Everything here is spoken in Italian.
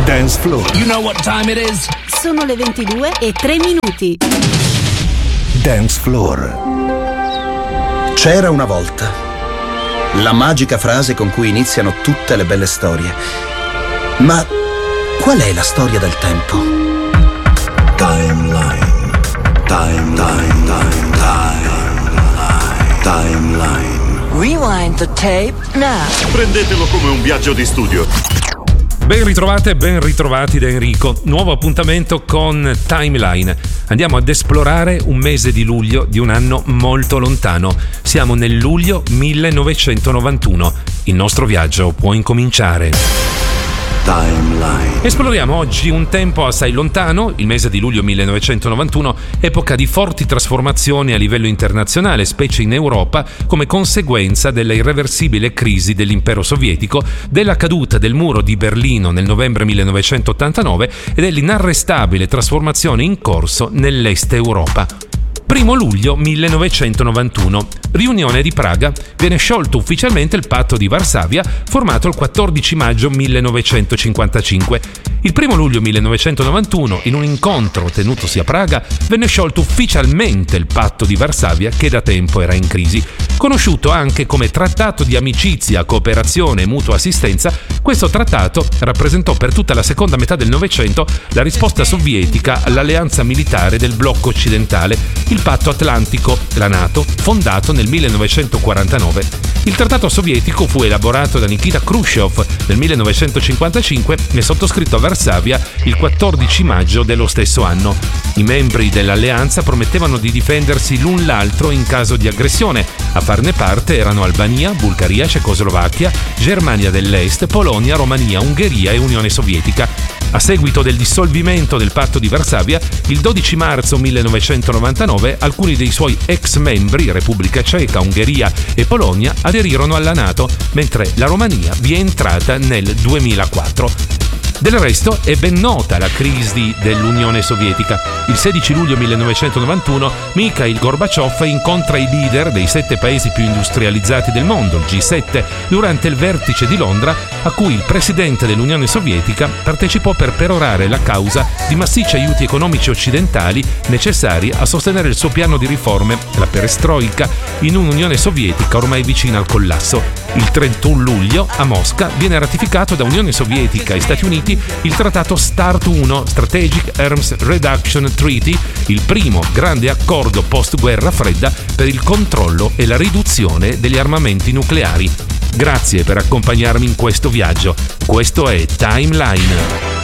Dance Floor. You know what time it is? Sono le 22:03. Dance Floor. C'era una volta. La magica frase con cui iniziano tutte le belle storie. Ma qual è la storia del tempo? Timeline. Rewind the tape now. Prendetelo come un viaggio di studio. Ben ritrovate e ben ritrovati da Enrico. Nuovo appuntamento con Timeline. Andiamo ad esplorare un mese di luglio di un anno molto lontano. Siamo nel luglio 1991. Il nostro viaggio può incominciare. Timeline. Esploriamo oggi un tempo assai lontano, il mese di luglio 1991, epoca di forti trasformazioni a livello internazionale, specie in Europa, come conseguenza della irreversibile crisi dell'impero sovietico, della caduta del muro di Berlino nel novembre 1989 e dell'inarrestabile trasformazione in corso nell'est Europa. 1 luglio 1991. Riunione di Praga. Viene sciolto ufficialmente il patto di Varsavia, formato il 14 maggio 1955. Il 1 luglio 1991, in un incontro tenutosi a Praga, venne sciolto ufficialmente il patto di Varsavia, che da tempo era in crisi. Conosciuto anche come Trattato di amicizia, cooperazione e mutua assistenza, questo trattato rappresentò per tutta la seconda metà del Novecento la risposta sovietica all'alleanza militare del blocco occidentale, il Patto Atlantico, la NATO, fondato nel 1949. Il trattato sovietico fu elaborato da Nikita Khrushchev nel 1955 e sottoscritto a Varsavia il 14 maggio dello stesso anno. I membri dell'alleanza promettevano di difendersi l'un l'altro in caso di aggressione. A farne parte erano Albania, Bulgaria, Cecoslovacchia, Germania dell'Est, Polonia, Romania, Ungheria e Unione Sovietica. A seguito del dissolvimento del patto di Varsavia, il 12 marzo 1999 alcuni dei suoi ex membri, Repubblica Ceca, Ungheria e Polonia, aderirono alla NATO, mentre la Romania vi è entrata nel 2004. Del resto è ben nota la crisi dell'Unione Sovietica. Il 16 luglio 1991 Mikhail Gorbaciov incontra i leader dei 7 paesi più industrializzati del mondo, il G7, durante il vertice di Londra, a cui il presidente dell'Unione Sovietica partecipò per perorare la causa di massicci aiuti economici occidentali necessari a sostenere il suo piano di riforme, la perestroika, in un'Unione Sovietica ormai vicina al collasso. Il 31 luglio a Mosca viene ratificato da Unione Sovietica e Stati Uniti il trattato START 1, Strategic Arms Reduction Treaty, il primo grande accordo post-guerra fredda per il controllo e la riduzione degli armamenti nucleari. Grazie per accompagnarmi in questo viaggio. Questo è Timeline.